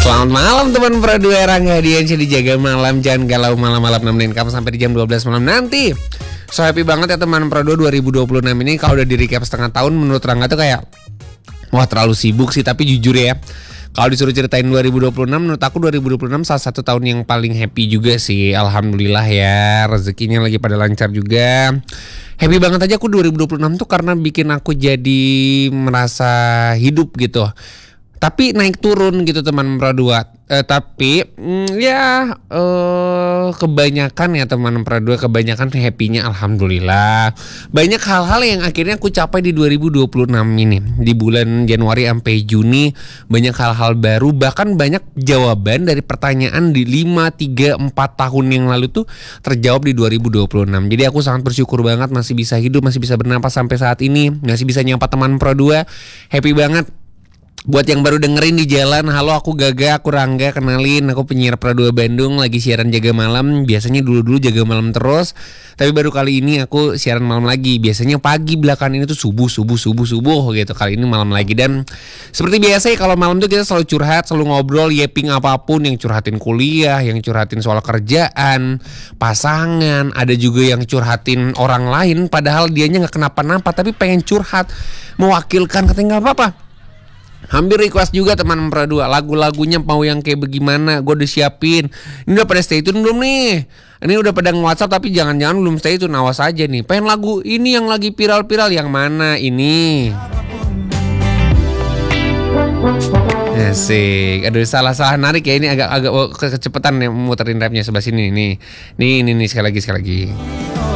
Selamat malam teman Pradua Rangga Diansyah di Jaga Malam. Jangan galau malam-malam nemenin kamu sampai di jam 12 malam nanti. So happy banget ya teman Pradua 2026 ini. Kalau udah di recap setengah tahun menurut Rangga tuh kayak wah terlalu sibuk sih. Tapi jujur ya, kalau disuruh ceritain 2026, menurut aku 2026 salah satu tahun yang paling happy juga sih. Alhamdulillah ya, rezekinya lagi pada lancar juga. Happy banget aja aku 2026 tuh karena bikin aku jadi merasa hidup gitu. Tapi naik turun gitu teman Pradua. Kebanyakan ya teman Pradua, kebanyakan happy-nya alhamdulillah. Banyak hal-hal yang akhirnya aku capai di 2026 ini. Di bulan Januari sampai Juni banyak hal-hal baru, bahkan banyak jawaban dari pertanyaan di 5, 3, 4 tahun yang lalu tuh terjawab di 2026. Jadi aku sangat bersyukur banget masih bisa hidup, masih bisa bernapas sampai saat ini, masih bisa nyapa teman Pradua. Happy banget. Buat yang baru dengerin di jalan, halo aku Gaga, aku Rangga, kenalin aku penyiar Pradua Bandung, lagi siaran Jaga Malam. Biasanya dulu Jaga Malam terus, tapi baru kali ini aku siaran malam lagi. Biasanya pagi, belakangan ini tuh subuh gitu. Kali ini malam lagi. Dan seperti biasa ya, kalau malam tuh kita selalu curhat, selalu ngobrol, yeping apapun. Yang curhatin kuliah, yang curhatin soal kerjaan, pasangan. Ada juga yang curhatin orang lain, padahal dianya gak kenapa-napa, tapi pengen curhat, mewakilkan, katanya gak apa-apa. Hampir request juga teman Pradua, lagu-lagunya mau yang kayak bagaimana, gue udah siapin. Ini udah pada stay tune belum nih? Ini udah pada nge-WhatsApp tapi jangan-jangan belum stay tune, awas aja nih. Pengen lagu ini yang lagi viral-viral, yang mana ini? Asik. Aduh salah narik ya, ini agak kecepetan ya muterin rapnya sebelah sini nih. Nih sekali lagi.